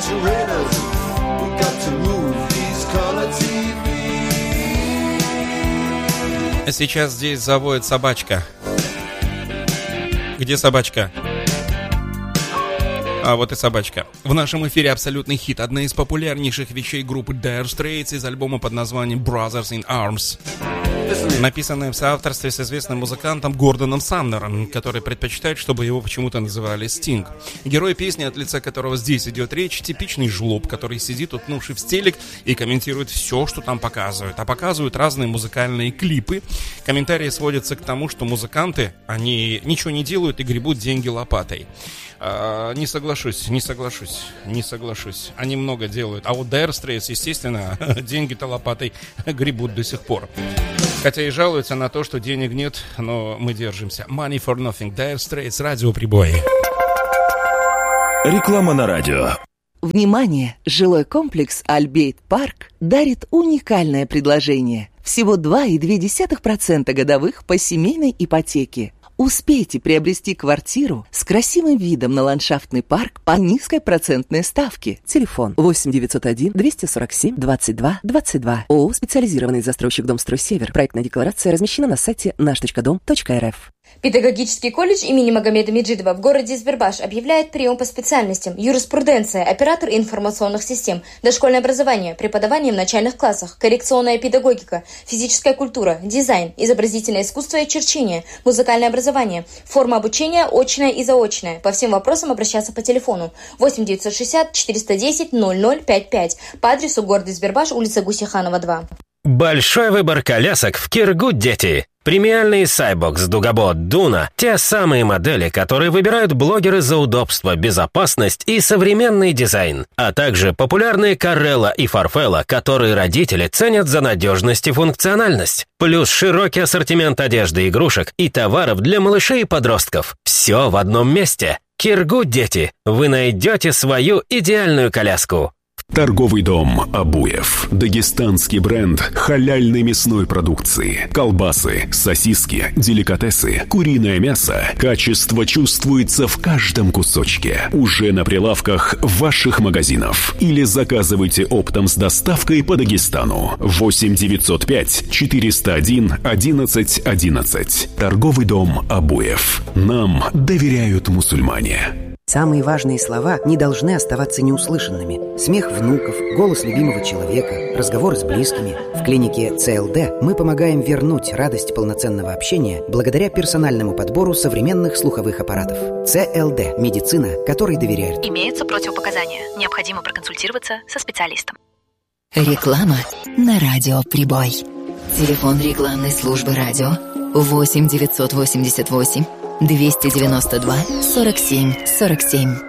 refrigerators. We got to move these color TVs. Сейчас здесь заводит собачка. Где собачка? А вот и собачка. В нашем эфире абсолютный хит. Одна из популярнейших вещей группы Dire Straits из альбома под названием Brothers in Arms. Написанная в соавторстве с известным музыкантом Гордоном Самнером, который предпочитает, чтобы его почему-то называли Стинг. Герой песни, от лица которого здесь идет речь, типичный жлоб, который сидит, уткнувшись в телек и комментирует все, что там показывают. А показывают разные музыкальные клипы. Комментарии сводятся к тому, что музыканты, они ничего не делают и гребут деньги лопатой. Не соглашусь. Они много делают. А вот Dire Straits, естественно, деньги-то лопатой гребут до сих пор. Хотя и жалуются на то, что денег нет, но мы держимся. Money for nothing. Dire Straits, радиоприбой. Реклама на радио. Внимание! Жилой комплекс Альбейт Парк дарит уникальное предложение. Всего 2,2% годовых по семейной ипотеке. Успейте приобрести квартиру с красивым видом на ландшафтный парк по низкой процентной ставке. Телефон 8 901 247 22 22. ООО «Специализированный застройщик Домстрой-Север». Проектная декларация размещена на сайте наш.дом.рф. Педагогический колледж имени Магомеда Меджидова в городе Избербаш объявляет прием по специальностям: юриспруденция, оператор информационных систем, дошкольное образование, преподавание в начальных классах, коррекционная педагогика, физическая культура, дизайн, изобразительное искусство и черчение, музыкальное образование, форма обучения очная и заочная. По всем вопросам обращаться по телефону 8 960 410 0055 по адресу города Избербаш, улица Гусейханова, 2. Большой выбор колясок в Киргуд-Дети. Премиальные Cybox, Дугабот, Дуна – те самые модели, которые выбирают блогеры за удобство, безопасность и современный дизайн. А также популярные Карелла и Фарфелла, которые родители ценят за надежность и функциональность. Плюс широкий ассортимент одежды, игрушек и товаров для малышей и подростков. Все в одном месте. Киргуд-Дети. Вы найдете свою идеальную коляску. Торговый дом «Абуев». Дагестанский бренд халяльной мясной продукции. Колбасы, сосиски, деликатесы, куриное мясо. Качество чувствуется в каждом кусочке. Уже на прилавках ваших магазинов. Или заказывайте оптом с доставкой по Дагестану. 8 905 401 11 11. Торговый дом «Абуев». Нам доверяют мусульмане. Самые важные слова не должны оставаться неуслышанными. Смех внуков, голос любимого человека, разговоры с близкими. В клинике ЦЛД мы помогаем вернуть радость полноценного общения благодаря персональному подбору современных слуховых аппаратов. ЦЛД – медицина, которой доверяют. Имеются противопоказания. Необходимо проконсультироваться со специалистом. Реклама на радио «Прибой». Телефон рекламной службы радио 8 988 292 47 47.